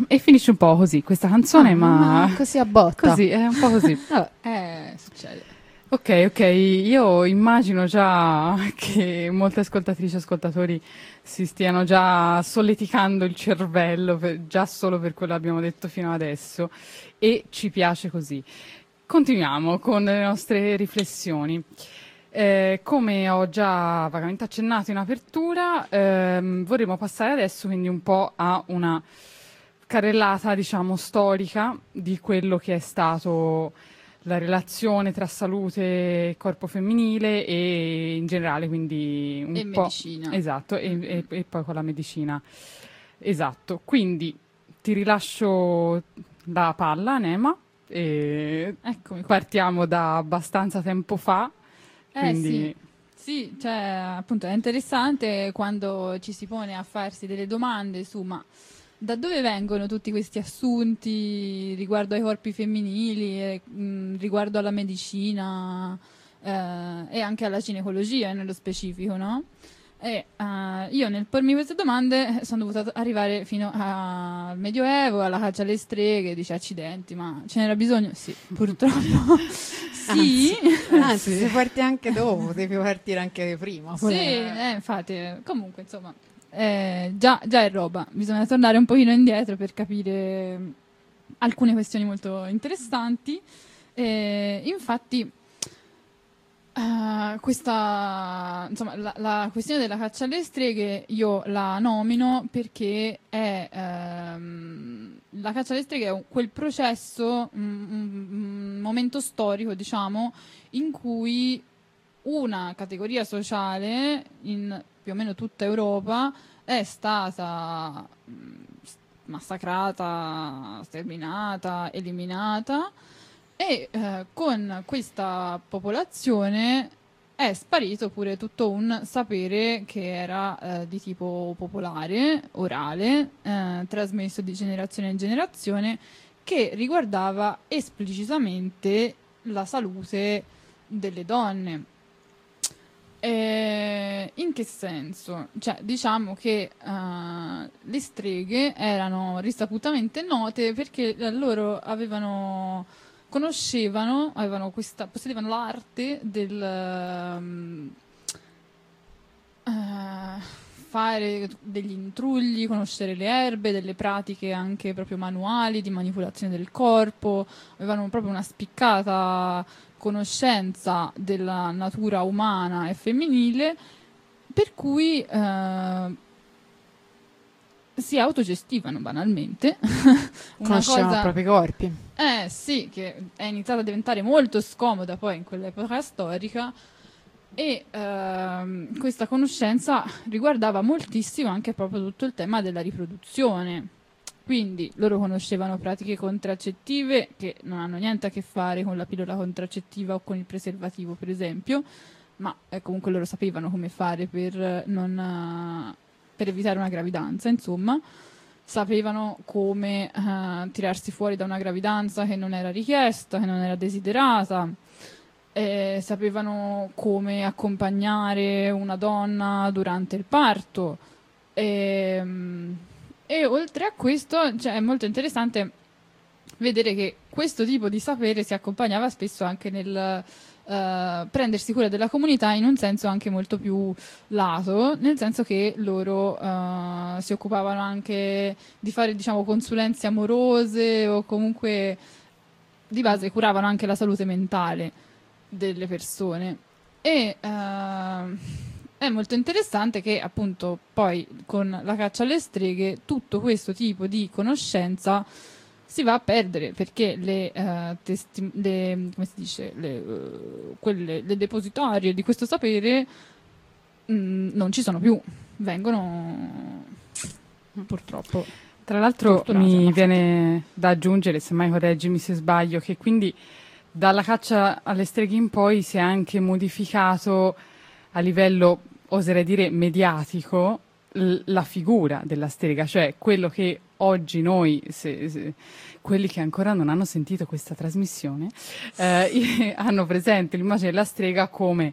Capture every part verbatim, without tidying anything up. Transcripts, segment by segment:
e finisce un po' così questa canzone, ah, ma... ma così a botta. Così, è un po' così. Vabbè, eh, succede. Ok, ok, io immagino già che molte ascoltatrici e ascoltatori si stiano già solleticando il cervello, per, già solo per quello che abbiamo detto fino adesso, e ci piace così. Continuiamo con le nostre riflessioni. Eh, come ho già vagamente accennato in apertura, ehm, vorremmo passare adesso quindi un po' a una carrellata, diciamo, storica di quello che è stato la relazione tra salute e corpo femminile e in generale, quindi un e po' medicina. Esatto, e, e, e poi con la medicina. Esatto, quindi ti rilascio la palla, Nema, e Eccomi qua. partiamo da abbastanza tempo fa. Eh Quindi... sì. Sì, cioè appunto è interessante quando ci si pone a farsi delle domande su ma da dove vengono tutti questi assunti riguardo ai corpi femminili, e, mh, riguardo alla medicina eh, e anche alla ginecologia nello specifico, no? E uh, io nel pormi queste domande sono dovuta arrivare fino al Medioevo, alla caccia alle streghe, dice accidenti, ma ce n'era bisogno? Sì, purtroppo sì. Anzi, anzi, se parti anche dopo, devi partire anche prima. Sì, eh, infatti, comunque, insomma, eh, già, già è roba. Bisogna tornare un pochino indietro per capire alcune questioni molto interessanti. Eh, infatti, Uh, questa insomma la, la questione della caccia alle streghe io la nomino perché è um, la caccia alle streghe è un, quel processo, un, un, un momento storico, diciamo, in cui una categoria sociale in più o meno tutta Europa è stata massacrata, sterminata, eliminata. E eh, con questa popolazione è sparito pure tutto un sapere che era eh, di tipo popolare, orale, eh, trasmesso di generazione in generazione, che riguardava esplicitamente la salute delle donne. E in che senso? Cioè, diciamo che uh, le streghe erano risaputamente note perché loro avevano... conoscevano, avevano questa, possedevano l'arte del um, uh, fare degli intrugli, conoscere le erbe, delle pratiche anche proprio manuali di manipolazione del corpo, avevano proprio una spiccata conoscenza della natura umana e femminile, per cui uh, si autogestivano banalmente. Conoscevano cosa... i propri corpi. Eh sì, che è iniziata a diventare molto scomoda poi in quell'epoca storica e ehm, questa conoscenza riguardava moltissimo anche proprio tutto il tema della riproduzione. Quindi loro conoscevano pratiche contraccettive che non hanno niente a che fare con la pillola contraccettiva o con il preservativo, per esempio, ma eh, comunque loro sapevano come fare per non... per evitare una gravidanza, insomma. Sapevano come uh, tirarsi fuori da una gravidanza che non era richiesta, che non era desiderata, e sapevano come accompagnare una donna durante il parto. E, e oltre a questo, cioè, è molto interessante vedere che questo tipo di sapere si accompagnava spesso anche nel... Uh, prendersi cura della comunità in un senso anche molto più lato, nel senso che loro uh, si occupavano anche di fare, diciamo, consulenze amorose o comunque di base curavano anche la salute mentale delle persone. E uh, è molto interessante che appunto poi con la caccia alle streghe tutto questo tipo di conoscenza si va a perdere perché le, uh, testi- le come si dice le, uh, quelle, le depositarie di questo sapere mh, non ci sono più, vengono purtroppo. Tra l'altro torturate, mi ammazzate. viene da aggiungere, semmai correggimi se sbaglio, che quindi dalla caccia alle streghe in poi si è anche modificato a livello, oserei dire, mediatico l- la figura della strega, cioè quello che oggi noi, se, se, quelli che ancora non hanno sentito questa trasmissione, eh, hanno presente l'immagine della strega come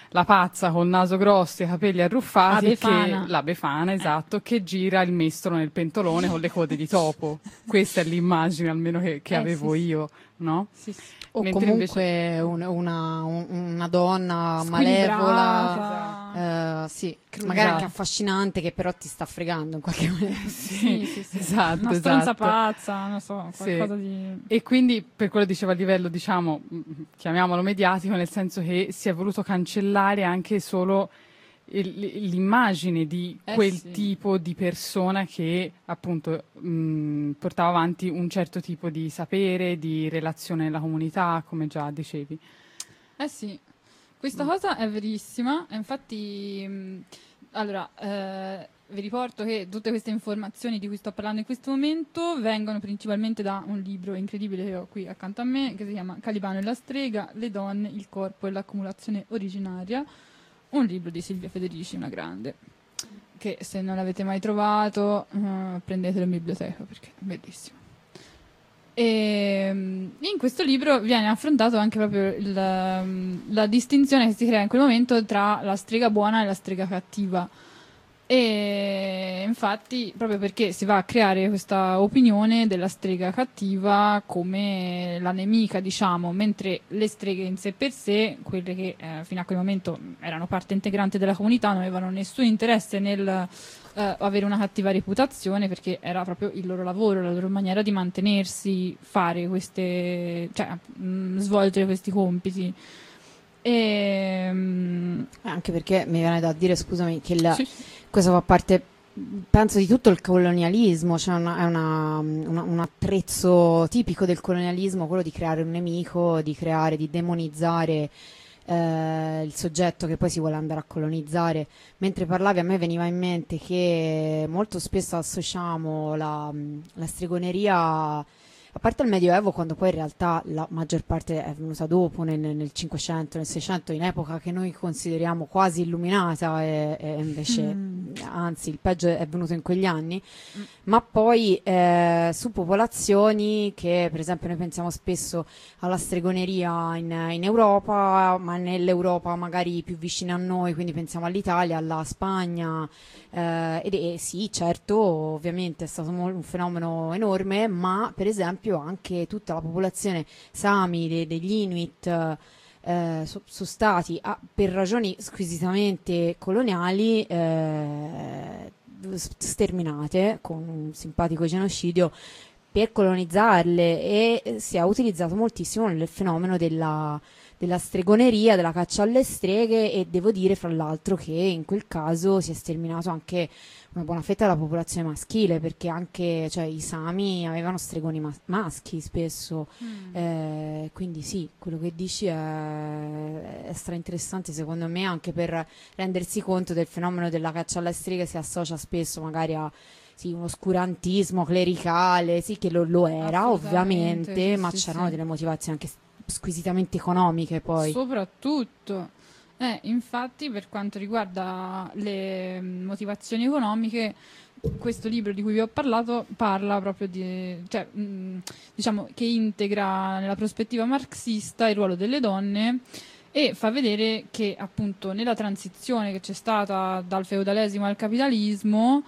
la pazza col naso grosso e i capelli arruffati, La Befana. che, la Befana, esatto, che gira il mestolo nel pentolone con le code di topo. Questa è l'immagine almeno che, che Eh, avevo sì, sì. io, no? Sì, sì. O Mentre comunque un- una, un- una donna Squilibrata. malevola, eh, sì, Esatto. magari anche affascinante, che però ti sta fregando in qualche maniera. Sì, sì, sì. Esatto, Una stronza esatto. pazza, non so, Sì. qualcosa di... E quindi per quello dicevo a livello, diciamo, mh, chiamiamolo mediatico, nel senso che si è voluto cancellare anche solo il- l'immagine di Eh, quel sì. tipo di persona che appunto mh, portava avanti un certo tipo di sapere, di relazione nella comunità, come già dicevi. Eh sì, questa cosa è verissima, e infatti, mh, allora, eh, vi riporto che tutte queste informazioni di cui sto parlando in questo momento vengono principalmente da un libro incredibile che ho qui accanto a me, che si chiama Calibano e la strega, le donne, il corpo e l'accumulazione originaria, un libro di Silvia Federici, una grande, che se non l'avete mai trovato, eh, prendetelo in biblioteca perché è bellissimo. E mm, in questo libro viene affrontato anche proprio il, mm, la distinzione che si crea in quel momento tra la strega buona e la strega cattiva. E infatti, proprio perché si va a creare questa opinione della strega cattiva come la nemica, diciamo, mentre le streghe in sé per sé, quelle che eh, fino a quel momento erano parte integrante della comunità, non avevano nessun interesse nel eh, avere una cattiva reputazione, perché era proprio il loro lavoro, la loro maniera di mantenersi, fare queste, cioè mh, svolgere questi compiti. E, mh, Anche perché mi viene da dire, scusami, che il- sì. questo fa parte, penso, di tutto il colonialismo, cioè una- è una- una- un attrezzo tipico del colonialismo, quello di creare un nemico, di creare, di demonizzare eh, il soggetto che poi si vuole andare a colonizzare. Mentre parlavi, a me veniva in mente che molto spesso associamo la, la stregoneria, a parte il Medioevo, quando poi in realtà la maggior parte è venuta dopo, nel, nel cinquecento, nel seicento, in epoca che noi consideriamo quasi illuminata, e, e invece, Mm. anzi, il peggio è venuto in quegli anni, ma poi eh, su popolazioni che, per esempio, noi pensiamo spesso alla stregoneria in, in Europa, ma nell'Europa magari più vicina a noi, quindi pensiamo all'Italia, alla Spagna, eh, ed è sì, certo, ovviamente è stato mo- un fenomeno enorme, ma per esempio anche tutta la popolazione Sami, de- degli Inuit, eh, so- sono stati, ah, per ragioni squisitamente coloniali, eh, s- sterminate con un simpatico genocidio per colonizzarle, e si è utilizzato moltissimo il fenomeno della, della stregoneria, della caccia alle streghe, e devo dire fra l'altro che in quel caso si è sterminato anche una buona fetta della popolazione maschile, perché anche, cioè, i Sami avevano stregoni mas- maschi spesso. Mm. Eh, quindi sì, quello che dici è, è strainteressante secondo me, anche per rendersi conto del fenomeno della caccia alle streghe. Si associa spesso magari a sì, un oscurantismo clericale, sì, che lo, lo era Assolutamente, ovviamente, sì, ma sì, c'erano sì. delle motivazioni anche squisitamente economiche poi. Soprattutto, eh, infatti, per quanto riguarda le mm, motivazioni economiche, questo libro di cui vi ho parlato parla proprio di, cioè, mh, diciamo che integra nella prospettiva marxista il ruolo delle donne, e fa vedere che appunto nella transizione che c'è stata dal feudalesimo al capitalismo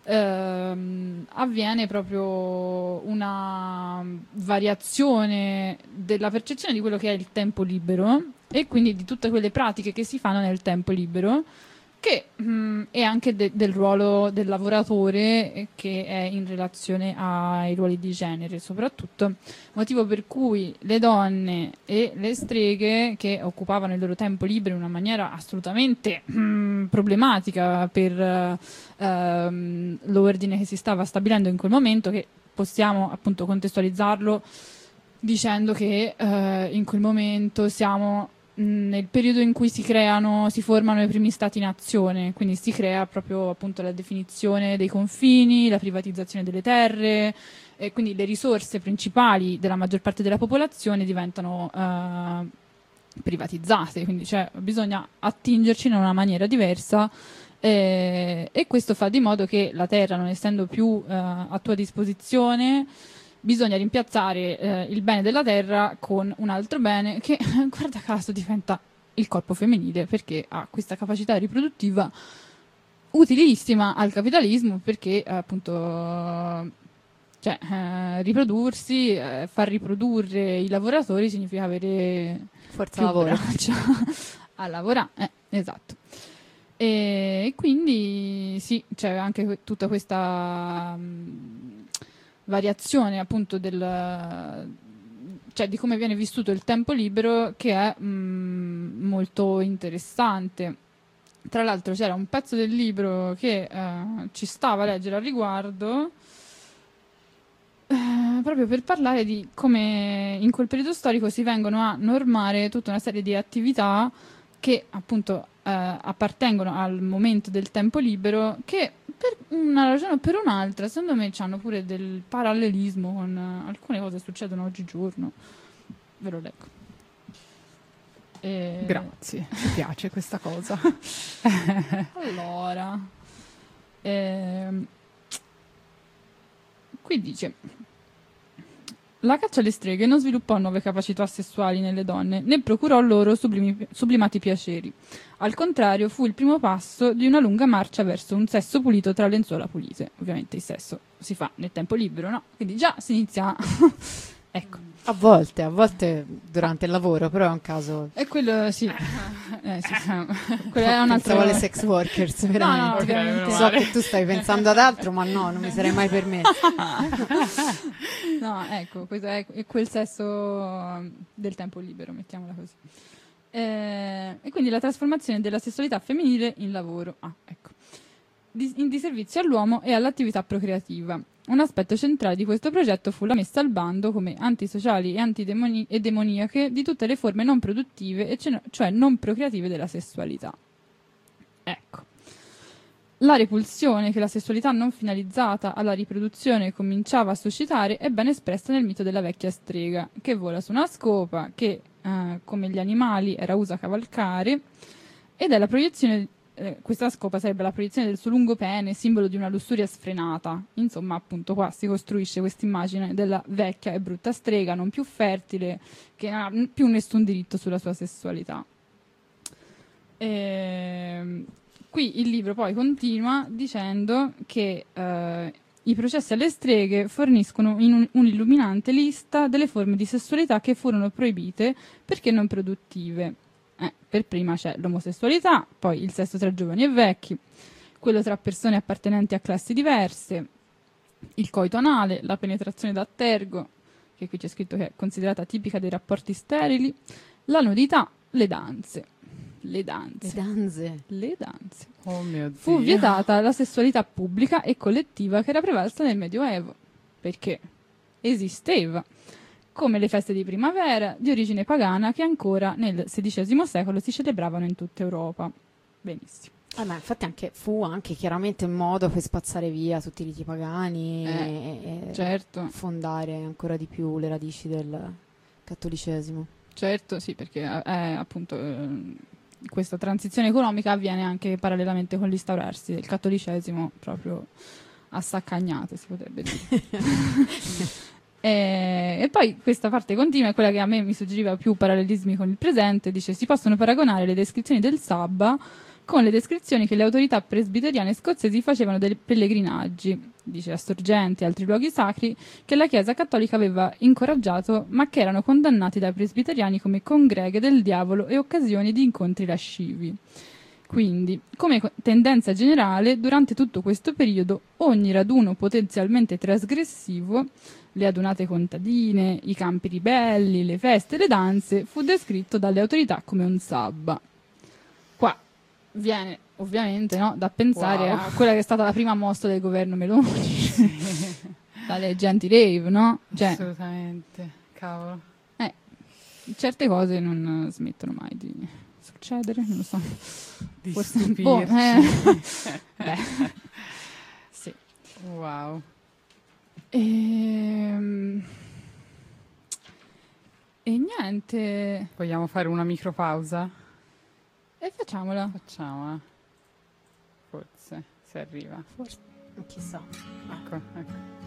ehm, avviene proprio una variazione della percezione di quello che è il tempo libero, e quindi di tutte quelle pratiche che si fanno nel tempo libero, che mh, è anche de- del ruolo del lavoratore, eh, che è in relazione ai ruoli di genere soprattutto, motivo per cui le donne e le streghe, che occupavano il loro tempo libero in una maniera assolutamente mh, problematica per eh, ehm, l'ordine che si stava stabilendo in quel momento, che possiamo appunto contestualizzarlo dicendo che eh, in quel momento siamo nel periodo in cui si creano, si formano i primi stati nazione, quindi si crea proprio appunto la definizione dei confini, la privatizzazione delle terre, e quindi le risorse principali della maggior parte della popolazione diventano eh, privatizzate, quindi cioè, bisogna attingerci in una maniera diversa, eh, e questo fa di modo che la terra, non essendo più eh, a tua disposizione, bisogna rimpiazzare eh, il bene della terra con un altro bene che, guarda caso, diventa il corpo femminile, perché ha questa capacità riproduttiva utilissima al capitalismo, perché appunto cioè, eh, riprodursi, eh, far riprodurre i lavoratori significa avere Forza più lavoro. braccia a lavorare, eh, esatto. E quindi sì, c'è anche que- tutta questa mh, variazione appunto del, cioè di come viene vissuto il tempo libero, che è mh, molto interessante. Tra l'altro c'era un pezzo del libro che eh, ci stava a leggere al riguardo, eh, proprio per parlare di come in quel periodo storico si vengono a normare tutta una serie di attività che appunto eh, appartengono al momento del tempo libero, che per una ragione o per un'altra secondo me hanno pure del parallelismo con eh, alcune cose che succedono oggigiorno. Ve lo leggo. E... Grazie, mi piace questa cosa. Allora, ehm, qui dice: la caccia alle streghe non sviluppò nuove capacità sessuali nelle donne, né procurò loro sublimi, sublimati piaceri. Al contrario, fu il primo passo di una lunga marcia verso un sesso pulito tra lenzuola pulite. Ovviamente il sesso si fa nel tempo libero, no? Quindi già si inizia... ecco. A volte, a volte durante il lavoro, però è un caso... E quello, sì. Eh, sì, sì. Quello è un altro... Pensavo alle sex workers, No, no, veramente. ovviamente. So che tu stai pensando ad altro, ma no, non mi sarei mai permesso. No, ecco, questo è, è quel sesso del tempo libero, mettiamola così. Eh, e quindi la trasformazione della sessualità femminile in lavoro. Ah, ecco. Di, in disservizio all'uomo e all'attività procreativa. Un aspetto centrale di questo progetto fu la messa al bando come antisociali e antidemoni- e demoniache di tutte le forme non produttive, e ce- cioè non procreative della sessualità. Ecco. La repulsione che la sessualità non finalizzata alla riproduzione cominciava a suscitare è ben espressa nel mito della vecchia strega, che vola su una scopa, che, eh, come gli animali, era usa a cavalcare, ed è la proiezione, eh, questa scopa sarebbe la proiezione del suo lungo pene, simbolo di una lussuria sfrenata. Insomma, appunto, qua si costruisce questa immagine della vecchia e brutta strega, non più fertile, che non ha più nessun diritto sulla sua sessualità. Ehm... Qui il libro poi continua dicendo che eh, i processi alle streghe forniscono in un, un'illuminante lista delle forme di sessualità che furono proibite perché non produttive. Eh, per prima c'è l'omosessualità, poi il sesso tra giovani e vecchi, quello tra persone appartenenti a classi diverse, il coito anale, la penetrazione da tergo, che qui c'è scritto che è considerata tipica dei rapporti sterili, la nudità, le danze. Le danze. Le danze. Le danze. Oh mio Dio. Fu vietata la sessualità pubblica e collettiva che era prevalsa nel Medioevo, perché esisteva, come le feste di primavera di origine pagana che ancora nel sedicesimo secolo si celebravano in tutta Europa. Benissimo. Ah, ma infatti anche, fu anche chiaramente un modo per spazzare via tutti i riti pagani Eh, e, e certo. fondare ancora di più le radici del cattolicesimo. Certo, sì, perché è appunto... Eh, questa transizione economica avviene anche parallelamente con l'instaurarsi del cattolicesimo proprio a saccagnate, si potrebbe dire. e, e poi questa parte continua è quella che a me mi suggeriva più parallelismi con il presente. Dice: si possono paragonare le descrizioni del sabba con le descrizioni che le autorità presbiteriane scozzesi facevano dei pellegrinaggi, dice, a sorgenti e altri luoghi sacri che la Chiesa cattolica aveva incoraggiato, ma che erano condannati dai presbiteriani come congreghe del diavolo e occasioni di incontri lascivi. Quindi, come tendenza generale, durante tutto questo periodo, ogni raduno potenzialmente trasgressivo, le adunate contadine, i campi ribelli, le feste, le danze, fu descritto dalle autorità come un sabba. Qua viene ovviamente, no, da pensare Wow. a quella che è stata la prima mossa del governo Meloni, dalle genti rave, no? Cioè, Assolutamente, cavolo. eh, certe cose non smettono mai di succedere, non lo so. Di Forse- stupirci. boh, eh. Beh, sì. Wow. Ehm, E niente, Vogliamo fare una micropausa? e facciamola. Facciamola. Forse, se arriva. Chissà. Ecco, ecco.